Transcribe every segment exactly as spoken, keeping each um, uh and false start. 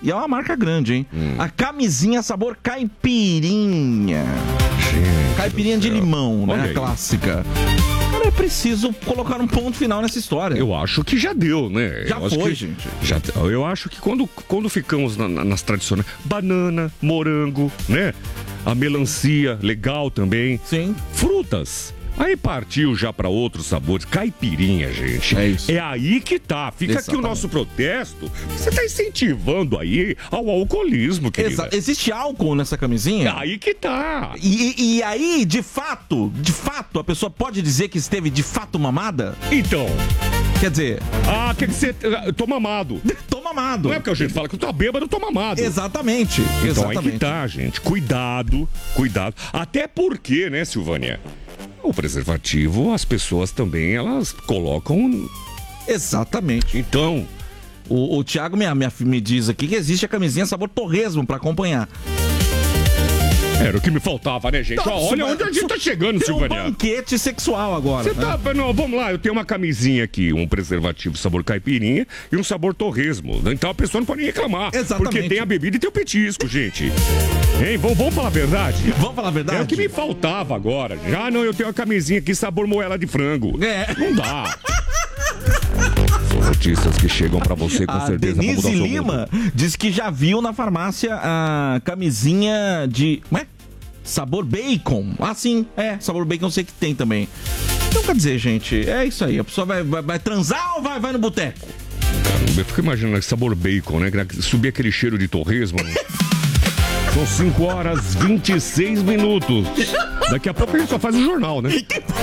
E é uma marca grande, hein? Hum. A camisinha sabor caipirinha. Gente, caipirinha de limão, né? A clássica. Cara, é preciso colocar um ponto final nessa história. Eu acho que já deu, né? Já eu foi, que, gente. Já, eu acho que quando, quando ficamos na, nas tradicionais... Banana, morango, né? A melancia, legal também. Sim. Frutas. Aí partiu já para outros sabores. Caipirinha, gente. É isso. É aí que tá. Fica Exatamente. Aqui o nosso protesto. Você tá incentivando aí ao alcoolismo, querida. Exa- Existe álcool nessa camisinha? É aí que tá. E, e aí, de fato, de fato, a pessoa pode dizer que esteve de fato mamada? Então... Quer dizer... Ah, quer dizer, tô mamado. Tô mamado. Não é porque a gente fala que eu tô bêbado, eu tô mamado. Exatamente. Então Exatamente. aí que tá, gente. Cuidado, cuidado. Até porque, né, Silvânia? O preservativo, as pessoas também, elas colocam... Exatamente. Então... O, o Thiago me, me, me diz aqui que existe a camisinha sabor torresmo pra acompanhar. Era o que me faltava, né, gente? Tá, Ó, olha onde a gente tá chegando, Silvânia. Um banquete sexual agora. Você né? tá... Não, vamos lá, eu tenho uma camisinha aqui, um preservativo sabor caipirinha e um sabor torresmo. Então a pessoa não pode nem reclamar. Exatamente. Porque tem a bebida e tem o petisco, gente. Hein, vamos, vamos falar a verdade? Vamos falar a verdade? É o que me faltava agora. Já não, eu tenho uma camisinha aqui sabor moela de frango. É. Não dá. São notícias que chegam pra você com a certeza. Denise Lima diz que já viu na farmácia a camisinha de... Como é? Sabor bacon. Ah, sim, é. Sabor bacon eu sei que tem também. Então, quer dizer, gente, é isso aí. A pessoa vai, vai, vai transar ou vai, vai no boteco? Caramba, eu fico imaginando esse sabor bacon, né? Subir aquele cheiro de torresmo. São cinco horas e vinte e seis minutos. Daqui a pouco a gente só faz o jornal, né?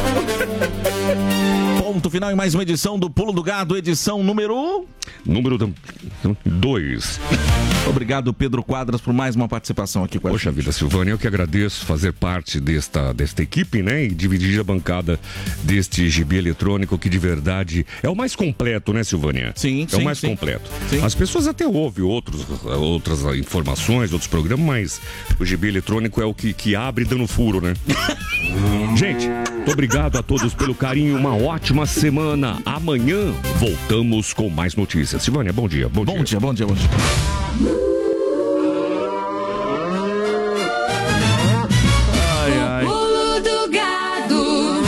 Ponto final em mais uma edição do Pulo do Gado, edição número... Número dois. Obrigado, Pedro Quadras, por mais uma participação aqui com a gente. Poxa vida, Silvânia, eu que agradeço fazer parte desta, desta equipe, né? E dividir a bancada deste gibi eletrônico que de verdade é o mais completo, né, Silvânia? Sim, é sim. É o mais sim. completo. Sim. As pessoas até ouvem outros, outras informações, outros programas, mas o gibi eletrônico é o que, que abre dando furo, né? Gente, muito obrigado a todos pelo carinho, uma ótima semana. Amanhã voltamos com mais notícias. Silvânia, bom dia. Bom, bom dia. dia, bom dia, bom dia. Ai, ai. Pulo do Gado.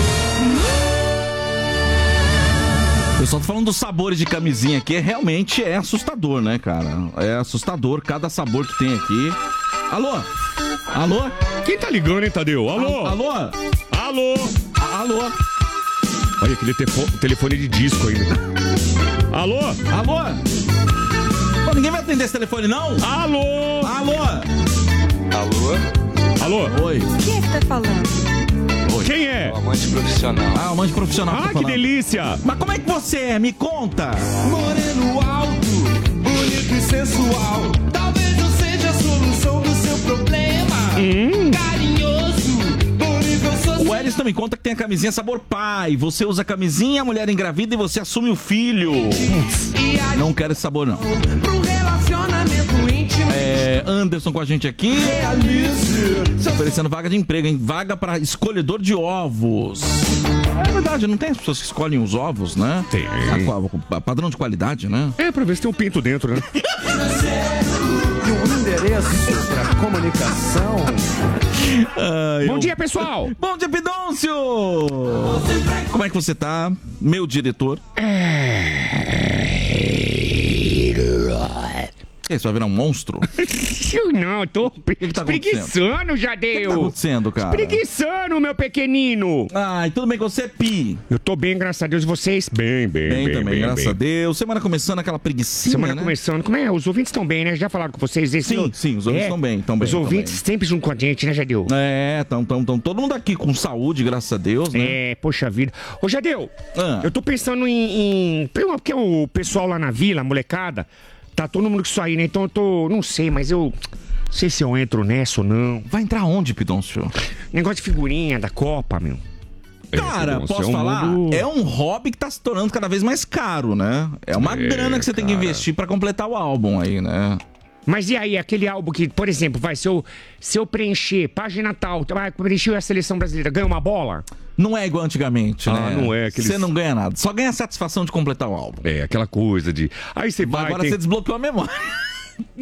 Eu só tô falando dos sabores de camisinha aqui, realmente é assustador, né, cara? É assustador cada sabor que tem aqui. Alô? Alô? Quem tá ligando, hein, Tadeu? Alô? Alô? Alô? Alô? Olha aquele telefone, telefone de disco ainda. Alô? Alô? Pô, ninguém vai atender esse telefone, não? Alô? Alô? Alô? Alô? Oi. Quem é que tá falando? Oi. Quem é? O amante profissional. Ah, o amante profissional. Ah, que delícia! Mas como é que você é? Me conta. Moreno alto, bonito e sensual. Talvez eu seja a solução do seu problema. Hum. Carinhoso, bom nível social. O Elis também conta que tem a camisinha sabor pai. Você usa a camisinha, a mulher engravida e você assume o filho. E aí, Não quero esse sabor, não. pro relacionamento íntimo. É, Anderson com a gente aqui. Realize. Oferecendo vaga de emprego, hein? Vaga para escolhedor de ovos. É verdade, não tem as pessoas que escolhem os ovos, né? Tem. A, a, padrão de qualidade, né? É, pra ver se tem um pinto dentro, né? E um endereço pra comunicação. Ai, Bom eu... dia, pessoal! Bom dia, Pidôncio! Como é que você tá, meu diretor? Você vai virar um monstro? Eu não, eu tô que tá espreguiçando, O Jadeu. que tá acontecendo, cara? Espreguiçando, meu pequenino. Ai, tudo bem com você, Pi? Eu tô bem, graças a Deus. Vocês? Bem, bem, Bem, bem, também, bem, graças bem. a Deus. Semana começando aquela preguicinha, Semana né? começando. Como é? Os ouvintes estão bem, né? Já falaram com vocês? Esse Sim, sim, os ouvintes estão bem, estão bem. Os tão ouvintes bem. sempre junto com a gente, né, Jadeu? É, estão tão, tão, todo mundo aqui com saúde, graças a Deus, né? É, poxa vida. Ô, Jadeu, Ah. eu tô pensando em, em... Porque o pessoal lá na vila, a molecada, tá todo mundo com isso aí, né? Então eu tô... Não sei, mas eu... Não sei se eu entro nessa ou não. Vai entrar onde, Pidôncio? Negócio de figurinha da Copa, meu. Cara, É, posso é um falar? mundo- É um hobby que tá se tornando cada vez mais caro, né? É uma É, grana que você tem que cara. investir pra completar o álbum aí, né? Mas e aí, aquele álbum que, por exemplo, vai, se eu, se eu preencher página tal, vai, preencher a seleção brasileira, ganha uma bola? Não é igual antigamente, Ah, né? não é, aqueles- Você não ganha nada. Só ganha a satisfação de completar o álbum. É, aquela coisa de... Aí você vai... Agora tem- você desbloqueou a memória.